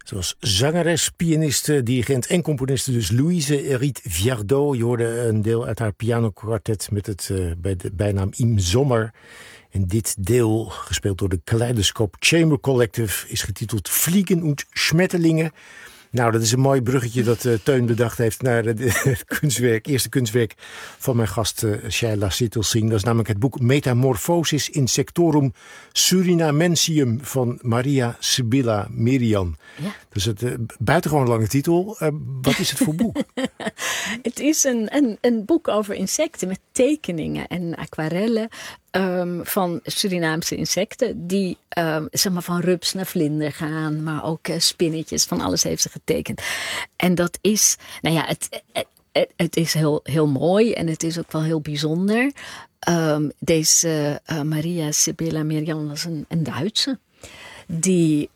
Zoals zangeres, pianiste, dirigent en componiste dus Louise Riet Viardot. Je hoorde een deel uit haar pianokwartet met het bij de bijnaam Im Sommer. En dit deel, gespeeld door de Kaleidoscope Chamber Collective, is getiteld Fliegen und Schmetterlinge. Nou, dat is een mooi bruggetje dat Teun bedacht heeft naar het eerste kunstwerk van mijn gast Shaila Sittelsing. Dat is namelijk het boek Metamorphosis Insectorum Surinamensium van Maria Sibylla Merian. Ja. Dus het buitengewoon lange titel. Wat is het voor boek? Het is een boek over insecten met tekeningen en aquarellen. Van Surinaamse insecten die zeg maar van rups naar vlinder gaan, maar ook spinnetjes, van alles heeft ze getekend. En dat is, nou ja, het is heel mooi en het is ook wel heel bijzonder. Deze Maria Sibylla Merian was een Duitse die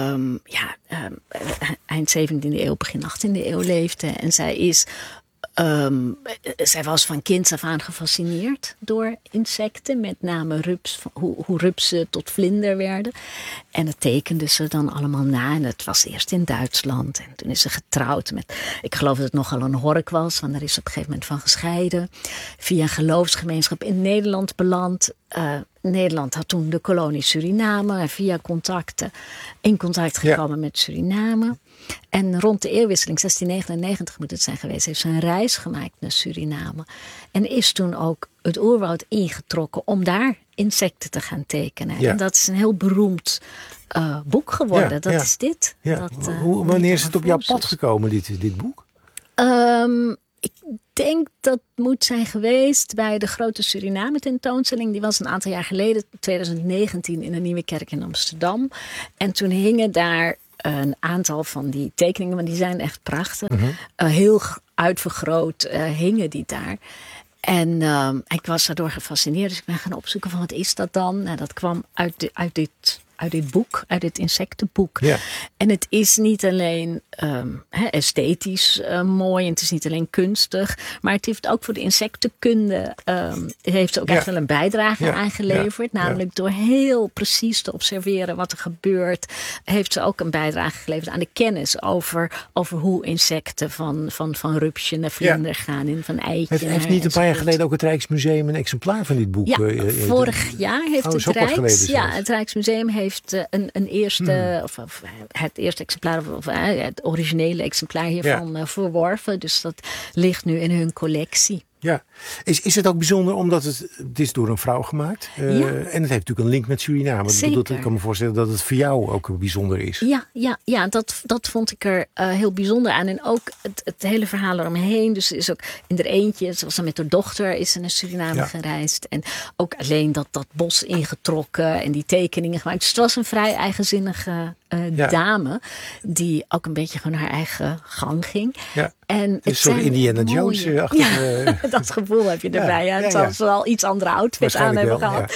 eind 17e eeuw, begin 18e eeuw leefde. En zij was van kinds af aan gefascineerd door insecten. Met name rups, hoe rupsen tot vlinder werden. En dat tekende ze dan allemaal na. En het was eerst in Duitsland. En toen is ze getrouwd met, ik geloof dat het nogal een hork was. Want daar is ze op een gegeven moment van gescheiden. Via een geloofsgemeenschap in Nederland beland. Nederland had toen de kolonie Suriname. En via contacten in contact gekomen met Suriname. En rond de eeuwwisseling, 1699 moet het zijn geweest, heeft ze een reis gemaakt naar Suriname. En is toen ook het oerwoud ingetrokken om daar insecten te gaan tekenen. Ja. En dat is een heel beroemd boek geworden. Ja, dat is dit. Ja. Wanneer is het op jouw pad gekomen, dit boek? Ik denk dat moet zijn geweest bij de grote Suriname tentoonstelling. Die was een aantal jaar geleden, 2019, in de Nieuwe Kerk in Amsterdam. En toen hingen daar een aantal van die tekeningen, maar die zijn echt prachtig. Mm-hmm. Heel uitvergroot hingen die daar. En ik was daardoor gefascineerd. Dus ik ben gaan opzoeken van wat is dat dan? Nou, dat kwam uit dit boek, uit dit insectenboek. Ja. En het is niet alleen esthetisch mooi. En het is niet alleen kunstig. Maar het heeft ook voor de insectenkunde heeft ook echt wel een bijdrage aangeleverd. Ja. Namelijk door heel precies te observeren wat er gebeurt. Heeft ze ook een bijdrage geleverd aan de kennis over hoe insecten van rupsje naar vlinder gaan. En van eitje. Heeft niet een paar jaar geleden ook het Rijksmuseum een exemplaar van dit boek? Ja, vorig jaar heeft het Rijksmuseum heeft een eerste, of het eerste exemplaar, of het originele exemplaar hiervan verworven. Dus dat ligt nu in hun collectie. Ja. Is het ook bijzonder omdat het is door een vrouw gemaakt? En het heeft natuurlijk een link met Suriname. Ik kan me voorstellen dat het voor jou ook bijzonder is. Ja, dat vond ik er heel bijzonder aan. En ook het hele verhaal eromheen. Dus is ook in er eentje, zoals dan met haar dochter, is ze naar Suriname gereisd. En ook alleen dat bos ingetrokken en die tekeningen gemaakt. Dus het was een vrij eigenzinnige dame die ook een beetje gewoon haar eigen gang ging. Ja. En een soort Indiana Jones-achtige... dat gevoel heb je erbij. Het zal ze wel iets andere outfit aan hebben gehad.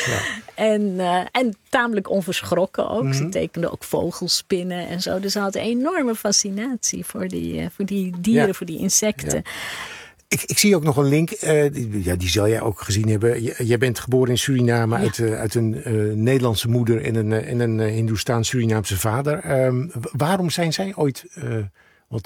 En tamelijk onverschrokken ook. Ze tekende ook vogelspinnen en zo. Dus ze had een enorme fascinatie voor die dieren, voor die insecten. Ja. Ik zie ook nog een link, die zal jij ook gezien hebben. Jij bent geboren in Suriname uit een Nederlandse moeder en een Hindoestaan-Surinaamse vader. Waarom zijn zij ooit... Want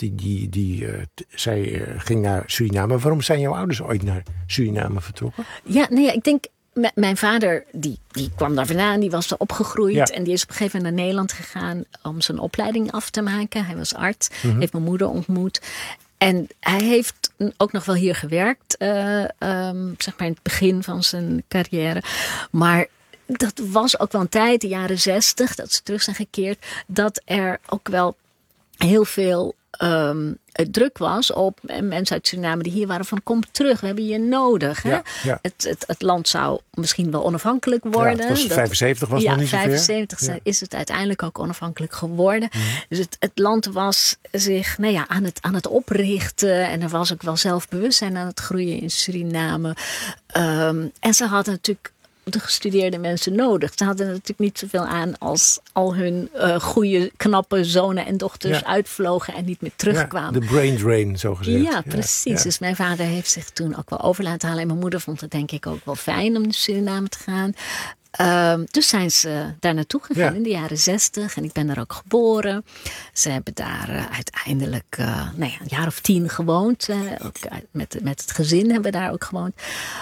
zij ging naar Suriname. Waarom zijn jouw ouders ooit naar Suriname vertrokken? Ja, ik denk... Mijn vader, die kwam daar vandaan, die was er opgegroeid. Ja. En die is op een gegeven moment naar Nederland gegaan om zijn opleiding af te maken. Hij was arts, heeft mijn moeder ontmoet. En hij heeft ook nog wel hier gewerkt, zeg maar in het begin van zijn carrière. Maar dat was ook wel een tijd, de jaren 60, dat ze terug zijn gekeerd. Dat er ook wel heel veel druk was op mensen uit Suriname die hier waren van kom terug, we hebben je nodig. Hè? Ja. Het land zou misschien wel onafhankelijk worden. Ja, het was 75 was nog niet zo ver. 75 is het uiteindelijk ook onafhankelijk geworden. Dus het land was zich aan het oprichten en er was ook wel zelfbewustzijn aan het groeien in Suriname. En ze hadden natuurlijk de gestudeerde mensen nodig. Ze hadden natuurlijk niet zoveel aan als al hun goede, knappe zonen en dochters uitvlogen en niet meer terugkwamen. De brain drain, zo gezegd. Ja, precies. Ja. Dus mijn vader heeft zich toen ook wel over laten halen. En mijn moeder vond het denk ik ook wel fijn om naar Suriname te gaan. Dus zijn ze daar naartoe gegaan in de jaren 60. En ik ben daar ook geboren. Ze hebben daar uiteindelijk een jaar of 10 gewoond. Ook met het gezin hebben we daar ook gewoond.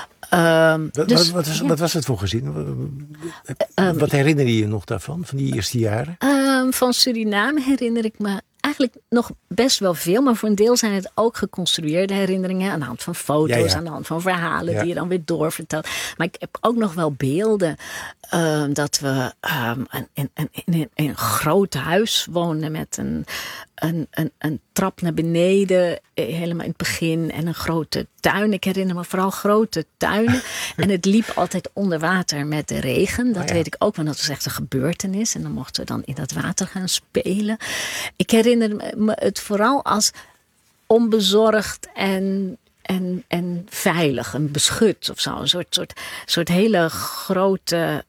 Wat was het voor gezin? Wat herinner je nog daarvan, van die eerste jaren? Van Suriname herinner ik me eigenlijk nog best wel veel. Maar voor een deel zijn het ook geconstrueerde herinneringen. Aan de hand van foto's, aan de hand van verhalen die je dan weer doorvertelt. Maar ik heb ook nog wel beelden dat we in een groot huis woonden met een trap naar beneden, helemaal in het begin, en een grote tuin. Ik herinner me vooral grote tuinen. En het liep altijd onder water met de regen. Dat weet ik ook, want dat was echt een gebeurtenis. En dan mochten we dan in dat water gaan spelen. Ik herinner me het vooral als onbezorgd en veilig en beschut of zo. Een soort hele grote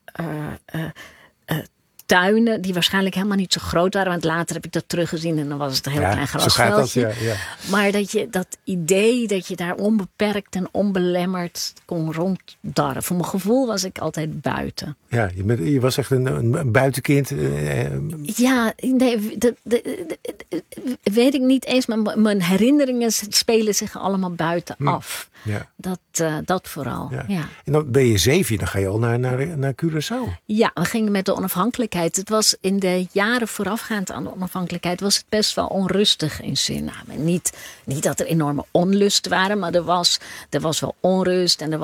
tuinen die waarschijnlijk helemaal niet zo groot waren. Want later heb ik dat teruggezien en dan was het een heel klein grasveldje. Maar dat idee dat je daar onbeperkt en onbelemmerd kon ronddarren. Voor mijn gevoel was ik altijd buiten. Ja, je was echt een buitenkind. Ja, nee, weet ik niet eens. Maar mijn herinneringen spelen zich allemaal buiten af. Ja. Dat vooral. Ja. En dan ben je 7, dan ga je al naar Curaçao. Ja, we gingen met de onafhankelijkheid. Het was in de jaren voorafgaand aan de onafhankelijkheid was het best wel onrustig in Suriname. Niet dat er enorme onlust waren, maar er was wel onrust en er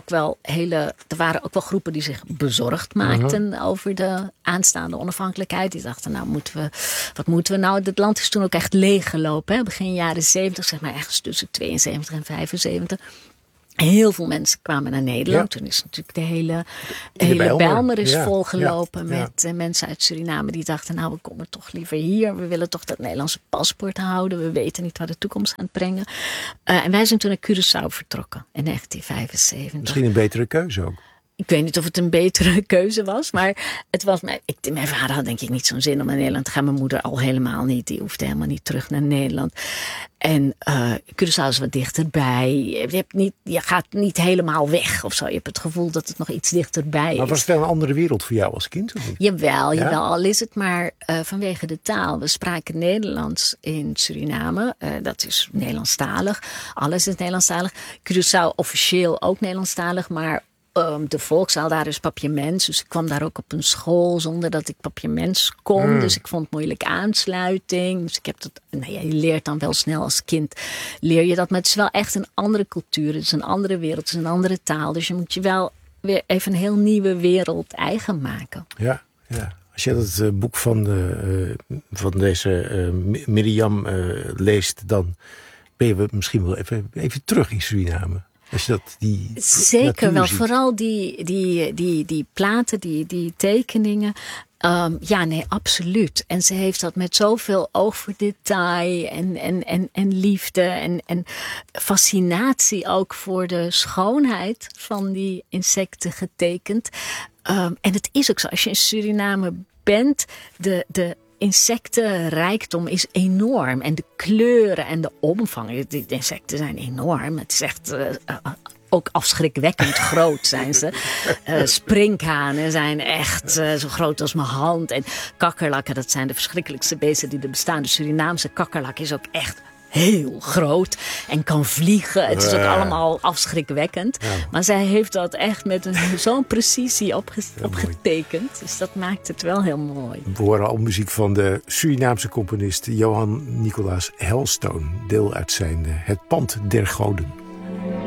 waren ook wel groepen die zich bezorgd maakten over de aanstaande onafhankelijkheid. Die dachten, wat moeten we nou? Het land is toen ook echt leeggelopen. Hè? Begin jaren 70, zeg maar ergens tussen 72 en 75. Heel veel mensen kwamen naar Nederland. Ja. Toen is natuurlijk de hele Bijlmer is volgelopen met mensen uit Suriname. Die dachten, we komen toch liever hier. We willen toch dat Nederlandse paspoort houden. We weten niet waar de toekomst gaat brengen. En wij zijn toen naar Curaçao vertrokken in 1975. Misschien een betere keuze ook. Ik weet niet of het een betere keuze was, maar het was mijn vader had denk ik niet zo'n zin om naar Nederland te gaan. Mijn moeder al helemaal niet. Die hoefde helemaal niet terug naar Nederland. En Curaçao is wat dichterbij. Je gaat niet helemaal weg of zo. Je hebt het gevoel dat het nog iets dichterbij is. Maar was het wel een andere wereld voor jou als kind? Of niet? Jawel. Al is het maar vanwege de taal. We spraken Nederlands in Suriname. Dat is Nederlandstalig. Alles is Nederlandstalig. Curaçao officieel ook Nederlandstalig, maar de volkstaal daar is Papiaments. Dus ik kwam daar ook op een school zonder dat ik Papiaments kon. Dus ik vond het moeilijk aansluiting. Dus ik heb dat. Je leert dan wel snel als kind. Leer je dat. Maar het is wel echt een andere cultuur. Het is een andere wereld. Het is een andere taal. Dus je moet je wel weer even een heel nieuwe wereld eigen maken. Ja. Als je dat boek van deze Miriam leest, dan ben je misschien wel even terug in Suriname. Als je dat zeker wel, ziet. Vooral die platen, die tekeningen. Absoluut. En ze heeft dat met zoveel oog voor detail en liefde en fascinatie ook voor de schoonheid van die insecten getekend. En het is ook zo, als je in Suriname bent, de insectenrijkdom is enorm. En de kleuren en de omvang. De insecten zijn enorm. Het is echt ook afschrikwekkend groot zijn ze. Sprinkhanen zijn echt zo groot als mijn hand. En kakkerlakken, dat zijn de verschrikkelijkste beesten die er bestaan. De Surinaamse kakkerlak is ook echt heel groot en kan vliegen. Het is ook allemaal afschrikwekkend. Ja. Maar zij heeft dat echt met zo'n precisie opgetekend. Dus dat maakt het wel heel mooi. We horen al muziek van de Surinaamse componist Johan Nicolaas Helstone. Deel uit zijn Het Pand der Goden.